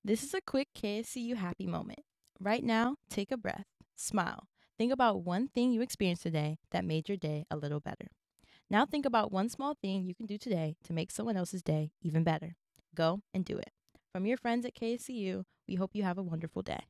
This is a quick KSCU happy moment. Right now, take a breath, smile. Think about one thing you experienced today that made your day a little better. Now, think about one small thing you can do today to make someone else's day even better. Go and do it. From your friends at KSCU, we hope you have a wonderful day.